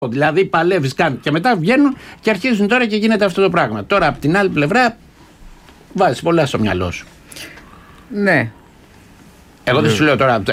Δηλαδή παλεύεις, κάνει και μετά βγαίνουν και αρχίζουν τώρα και γίνεται αυτό το πράγμα. Τώρα από την άλλη πλευρά βάζεις πολλά στο μυαλό σου. Ναι. Εγώ δεν σου λέω τώρα,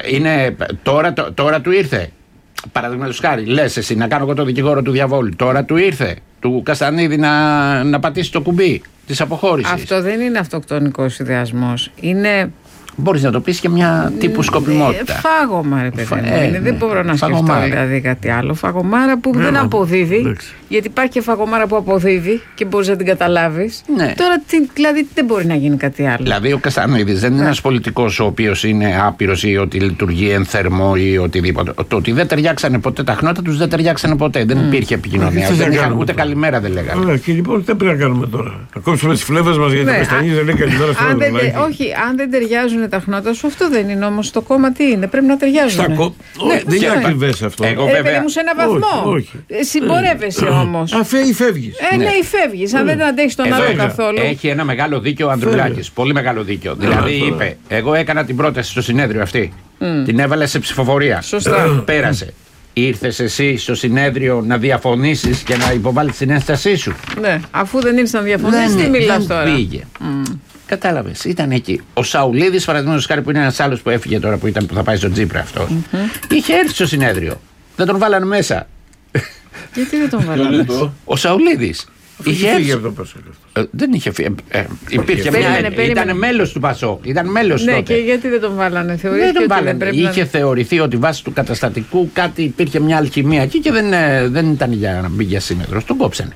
τώρα του ήρθε. Παραδείγματος χάρη, λες εσύ να κάνω εγώ το δικηγόρο του διαβόλου. Τώρα του ήρθε, του Καστανίδη να πατήσει το κουμπί της αποχώρησης. Αυτό δεν είναι αυτοκτονικός ιδεασμός. Είναι. Μπορείς να το πεις και μια τύπου σκοπιμότητα. Φάγωμα, ρε παιδί μου. Δεν μπορώ να σκεφτώ δηλαδή κάτι άλλο. Φαγωμάρα που δεν αποδίδει. Γιατί υπάρχει και φαγωμάρα που αποδίδει και μπορείς να την καταλάβεις. Ναι. Τώρα δηλαδή δεν μπορεί να γίνει κάτι άλλο. Δηλαδή ο Καστανίδης δεν είναι ένας πολιτικός ο οποίος είναι άπειρος ή ότι λειτουργεί εν θερμό ή οτιδήποτε. Το ότι δεν ταιριάξανε ποτέ τα χνότα τους, δεν ταιριάξανε ποτέ. Δεν υπήρχε επικοινωνία. Δεν είχαν ούτε καλημέρα δεν λέγανε. Και λοιπόν τι πρέπει να κάνουμε τώρα. Να κόψουμε τις φλέβες μας γιατί ο Καστανίδης δεν λέει καλημέρα στο άλλο. Όχι, αν δεν ταιριάζουν τα χνότα σου, αυτό δεν είναι όμως το κόμμα. Τι είναι, πρέπει να ταιριάζουν. Δεν είναι ακριβές αυτό. Βέβαια μου σε ένα βαθμό. Συμπορεύεσαι όμως. Ή φεύγεις. Ναι, ή φεύγεις. Αν δεν αντέχεις τον άλλο καθόλου. Έχει ένα μεγάλο δίκιο ο Ανδρουλάκης. Πολύ μεγάλο δίκιο. Δηλαδή είπε, εγώ έκανα την πρόταση στο συνέδριο αυτή. Την έβαλε σε ψηφοφορία. Σωστά. Πέρασε. Ήρθες εσύ στο συνέδριο να διαφωνήσεις και να υποβάλεις την ένστασή σου. Ναι, αφού δεν ήρθες να διαφωνήσεις, τι μιλάς τώρα. Πήγε. Κατάλαβες, ήταν εκεί. Ο Σαουλίδης, παραδείγματος χάρη, που είναι ένας άλλος που έφυγε τώρα που θα πάει στο Τσίπρα αυτός, είχε έρθει στο συνέδριο. Δεν τον βάλανε μέσα. Γιατί δεν τον βάλανε μέσα? Ο Σαουλίδης. Είχε φύγει από το Πασόκ. Δεν είχε φύγει. Υπήρχε ήταν μέλος του Πασόκ. Ήταν μέλος ναι, τότε. Και γιατί δεν τον βάλανε, δεν τον βάλανε. Είχε θεωρηθεί ότι βάσει του καταστατικού κάτι υπήρχε μια αλχημία εκεί και δεν ήταν για να μπει για σύνεδρος. Τον κόψανε.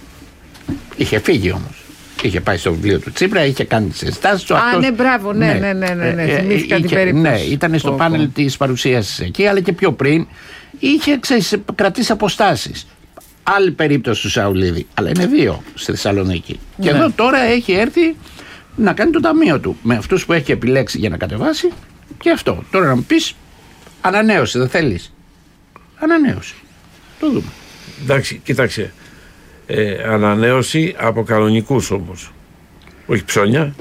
Είχε φύγει όμως. Είχε πάει στο βιβλίο του Τσίπρα, είχε κάνει τις ενστάσεις του. Ναι, μπράβο, ναι. Θυμήθηκα την περίπτωση. Ναι, ήταν στο πάνελ της παρουσίασης εκεί, αλλά και πιο πριν είχε κρατήσει αποστάσεις. Άλλη περίπτωση του Σαουλίδη, αλλά είναι δύο στη Θεσσαλονίκη. Και εδώ τώρα έχει έρθει να κάνει το ταμείο του με αυτούς που έχει επιλέξει για να κατεβάσει και αυτό. Τώρα να μου πεις, ανανέωση δεν θέλεις? Ανανέωση. Το δούμε. Εντάξει, κοίταξε. Ανανέωση από κανονικούς όμως. Όχι ψώνια.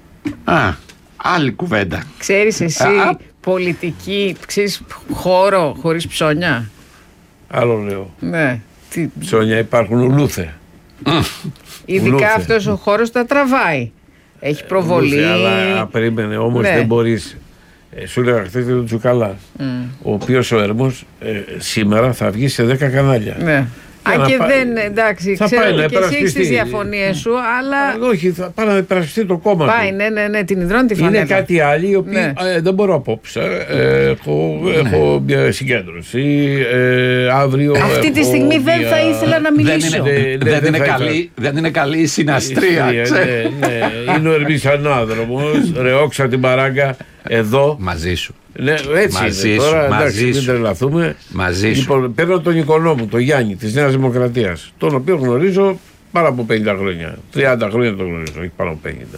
Άλλη κουβέντα. Ξέρεις εσύ πολιτική, ξέρεις χώρο χωρίς ψώνια? Άλλο λέω. Ναι. Ψώνια υπάρχουν ουλούθε. Ειδικά αυτός ο χώρος τα τραβάει. Έχει προβολή. Αλλά περίμενε όμως δεν μπορείς. Σου έλεγα χθες τον Τσουκαλά. Ο οποίος ο Έρμος σήμερα θα βγει σε 10 κανάλια. Ναι. Και δεν, εντάξει, θα ξέρω πάει και εσύ έχεις τις διαφωνίες σου, αλλά. Όχι, θα πάει να υπερασπιστεί το κόμμα πάει, του. Ναι, την υδρώνει τη φανέλα. Είναι κάτι άλλο, οι οποίοι δεν μπορώ απόψε. Έχω μια συγκέντρωση. Αύριο. Αυτή τη στιγμή δεν θα ήθελα να μιλήσω. Δεν είναι καλή η συναστρία. Είναι ο Ερμής ανάδρομος. Ρεώξα την παράγκα εδώ. Μαζί σου. Ναι, έτσι είναι. Τώρα εντάξει, μην τρελαθούμε. Λοιπόν, παίρνω τον Οικονόμου, τον Γιάννη της Νέας Δημοκρατίας, τον οποίο γνωρίζω πάρα από 50 χρόνια. 30 χρόνια τον γνωρίζω, όχι πάνω από 50.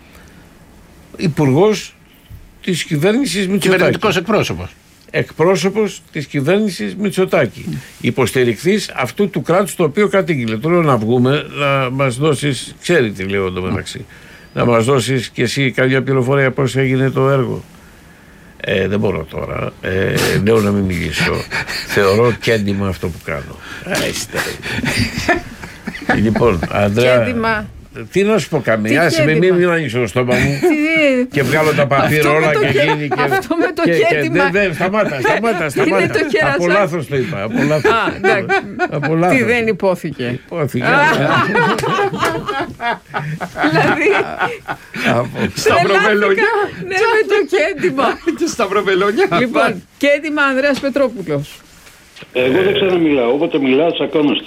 Υπουργός της κυβέρνησης Μητσοτάκη. Κυβερνητικός εκπρόσωπος. Εκπρόσωπος της κυβέρνησης Μητσοτάκη. Υποστηρικτής αυτού του κράτους το οποίο κατήγγειλε. Τώρα να βγούμε, να μας δώσεις, ξέρει τι λέω εδώ μεταξύ, να μας δώσεις και εσύ κάποια πληροφορία πώς έγινε το έργο. Δεν μπορώ τώρα. Λέω να μην μιλήσω. Θεωρώ κέντημα αυτό που κάνω. Λοιπόν, Ανδρέα. Τι να σου πω καμία, μην ανοίξω το στόμα μου και βγάλω τα παπύρα όλα και γίνει και. Αυτό με το κέντημα. Σταμάτα. Από λάθος το είπα. Τι δεν υπόθηκε? Υπόθηκε. Δηλαδή. Σταυροβελόνια. Ναι, με το κέντημα. Σταυροβελόνια. Λοιπόν, κέντημα Ανδρέας Πετρόπουλος. Εγώ δεν ξαναμιλάω, όποτε μιλάω τσακώνεστε.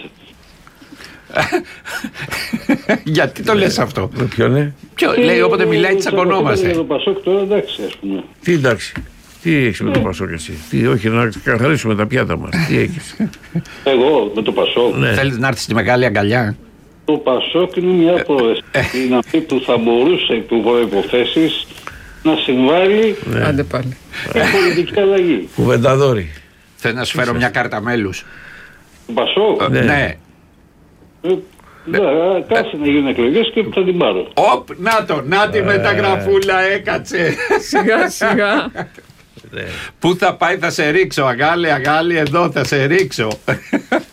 Γιατί το λες αυτό? Ποιο είναι? Λέει όποτε μιλάει τσακωνόμαστε. Το Πασόκ τώρα εντάξει, ας πούμε. Τι εντάξει? Τι έχεις με το Πασόκ εσύ? Όχι, να καθαρίσουμε τα πιάτα μας. Τι έχεις? Εγώ με το Πασόκ. Θέλεις να έρθεις στη μεγάλη αγκαλιά? Το Πασόκ είναι μια πρόθεση. Είναι αυτή που θα μπορούσε υπό προϋποθέσεις να συμβάλλει σε πολιτική αλλαγή. Κουβενταδόρη. Θέλεις να σου φέρω μια κάρτα μέλους? Το Πασόκ? Ναι. Κάτσε να γίνουν εκλογές και θα την πάρω. Να τη μεταγραφούλα έκατσε. Σιγά. Πού θα πάει? Θα σε ρίξω. Αγάλη, εδώ θα σε ρίξω.